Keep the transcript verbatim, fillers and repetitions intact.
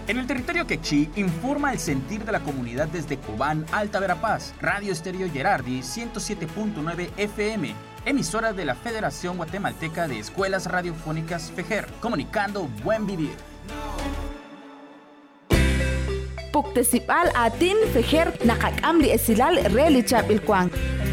En el territorio quechí, informa el sentir de la comunidad desde Cobán, Alta Verapaz, Radio Estéreo Gerardi ciento siete punto nueve F M, emisora de la Federación Guatemalteca de Escuelas Radiofónicas FEGER, comunicando buen vivir. Puktesipal atin FEGER nakakam li esilal relichap ilkwang.